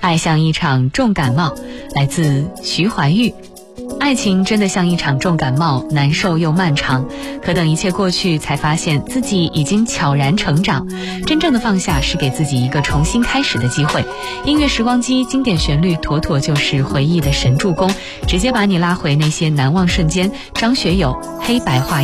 爱像一场重感冒，来自徐怀钰。爱情真的像一场重感冒，难受又漫长，可等一切过去，才发现自己已经悄然成长。真正的放下是给自己一个重新开始的机会。音乐时光机经典旋律妥妥就是回忆的神助攻，直接把你拉回那些难忘瞬间。张学友，黑白画。